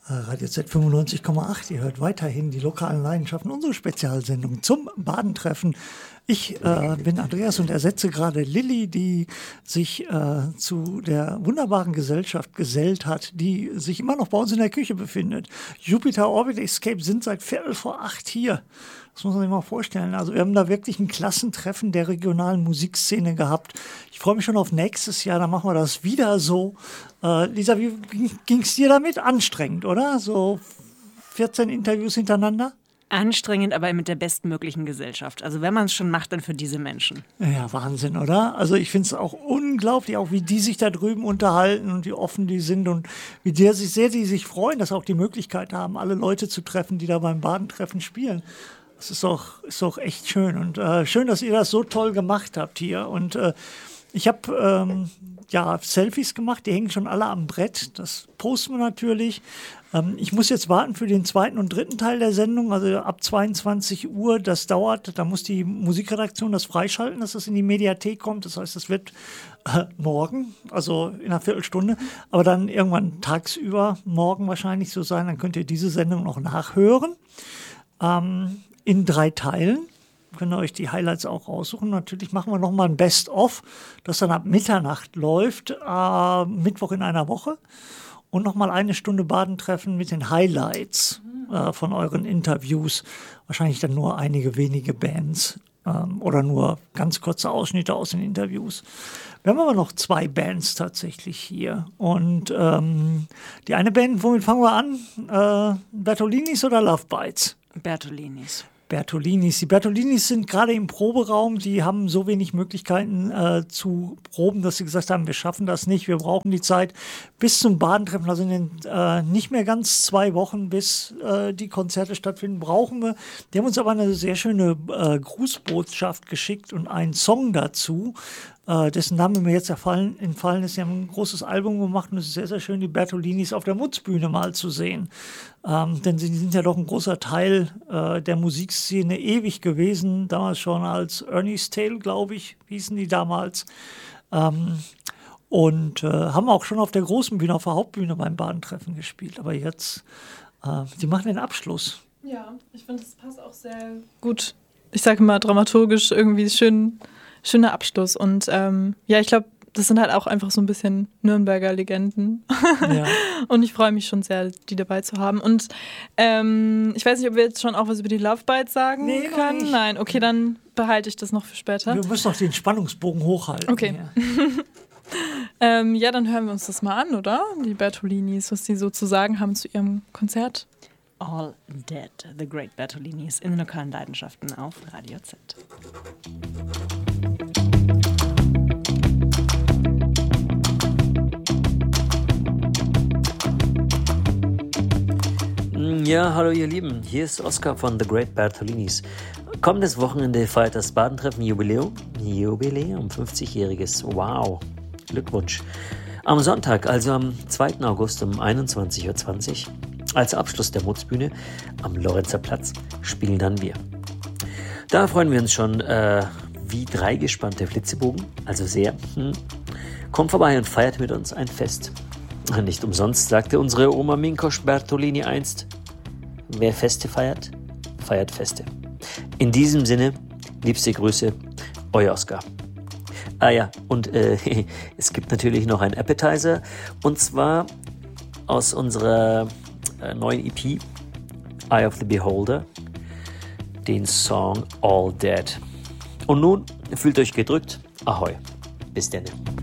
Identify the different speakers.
Speaker 1: Radio Z 95,8. Ihr hört weiterhin die lokalen Leidenschaften, unsere Spezialsendung zum Badentreffen. Ich bin Andreas und ersetze gerade Lilly, die sich zu der wunderbaren Gesellschaft gesellt hat, die sich immer noch bei uns in der Küche befindet. Jupiter Orbit Escape sind seit 7:45 hier. Das muss man sich mal vorstellen. Also wir haben da wirklich ein Klassentreffen der regionalen Musikszene gehabt. Ich freue mich schon auf nächstes Jahr, dann machen wir das wieder so. Lisa, wie ging es dir damit? Anstrengend, oder? So 14 Interviews hintereinander?
Speaker 2: Anstrengend, aber mit der bestmöglichen Gesellschaft. Also wenn man es schon macht, dann für diese Menschen.
Speaker 1: Ja, Wahnsinn, oder? Also ich finde es auch unglaublich, auch wie die sich da drüben unterhalten und wie offen die sind und wie sehr die sich freuen, dass auch die Möglichkeit haben, alle Leute zu treffen, die da beim Badentreffen spielen. Das ist doch echt schön und schön, dass ihr das so toll gemacht habt hier. Und ich habe Selfies gemacht, die hängen schon alle am Brett. Das posten wir natürlich. Ich muss jetzt warten für den zweiten und dritten Teil der Sendung, also ab 22 Uhr. Das dauert, da muss die Musikredaktion das freischalten, dass das in die Mediathek kommt. Das heißt, das wird morgen, also in einer Viertelstunde, aber dann irgendwann tagsüber, morgen wahrscheinlich so sein. Dann könnt ihr diese Sendung noch nachhören. In 3 Teilen. Könnt ihr euch die Highlights auch raussuchen. Natürlich machen wir nochmal ein Best-of, das dann ab Mitternacht läuft, Mittwoch in einer Woche. Und nochmal 1 Stunde Badentreffen mit den Highlights von euren Interviews. Wahrscheinlich dann nur einige wenige Bands oder nur ganz kurze Ausschnitte aus den Interviews. Wir haben aber noch 2 Bands tatsächlich hier. Und die eine Band, womit fangen wir an? Bertolinis oder Love Bites?
Speaker 2: Bertolinis.
Speaker 1: Die Bertolinis sind gerade im Proberaum, die haben so wenig Möglichkeiten zu proben, dass sie gesagt haben, wir schaffen das nicht, wir brauchen die Zeit bis zum Badentreffen, also in den nicht mehr ganz 2 Wochen, bis die Konzerte stattfinden, brauchen wir. Die haben uns aber eine sehr schöne Grußbotschaft geschickt und einen Song dazu, dessen Name mir jetzt entfallen ist. Sie haben ein großes Album gemacht und es ist sehr, sehr schön, die Bertolinis auf der Mutzbühne mal zu sehen. Denn sie sind ja doch ein großer Teil der Musikszene ewig gewesen, damals schon als Ernie's Tale, glaube ich, hießen die damals. Und haben auch schon auf der großen Bühne, auf der Hauptbühne beim Badentreffen gespielt. Aber jetzt, die machen den Abschluss.
Speaker 3: Ja, ich finde, das passt auch sehr gut. Ich sage mal dramaturgisch irgendwie schöner Abschluss. Und ich glaube, das sind halt auch einfach so ein bisschen Nürnberger Legenden. Ja. Und ich freue mich schon sehr, die dabei zu haben. Und ich weiß nicht, ob wir jetzt schon auch was über die Love Bites sagen können. Nein, okay, dann behalte ich das noch für später.
Speaker 1: Wir müssen noch den Spannungsbogen hochhalten.
Speaker 3: Okay. Dann hören wir uns das mal an, oder? Die Bertolinis, was die so zu sagen haben zu ihrem Konzert.
Speaker 2: All Dead, The Great Bertolinis in den lokalen Leidenschaften auf Radio Z.
Speaker 4: Ja, hallo ihr Lieben, hier ist Oskar von The Great Bertolinis. Kommendes Wochenende feiert das Badentreffen Jubiläum, 50-jähriges, wow, Glückwunsch. Am Sonntag, also am 2. August um 21:20 Uhr, als Abschluss der Mutzbühne am Lorenzer Platz, spielen dann wir. Da freuen wir uns schon wie 3 gespannte Flitzebogen, also sehr. Kommt vorbei und feiert mit uns ein Fest. Nicht umsonst sagte unsere Oma Minkosch Bertolini einst, wer Feste feiert, feiert Feste. In diesem Sinne, liebste Grüße, euer Oskar. Ah ja, und es gibt natürlich noch einen Appetizer, und zwar aus unserer neuen EP, Eye of the Beholder, den Song All Dead. Und nun, fühlt euch gedrückt, ahoi, bis denne.